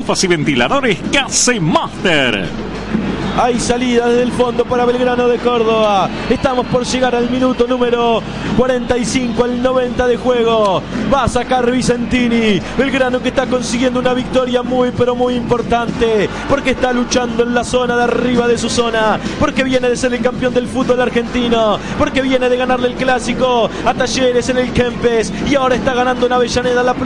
estufas y ventiladores Casemaster. Hay salida desde el fondo para Belgrano de Córdoba. Estamos por llegar al minuto número 45, al 90 de juego. Va a sacar Vicentini. Belgrano que está consiguiendo una victoria muy pero muy importante, porque está luchando en la zona de arriba de su zona, porque viene de ser el campeón del fútbol argentino, porque viene de ganarle el clásico a Talleres en el Kempes y ahora está ganando en Avellaneda la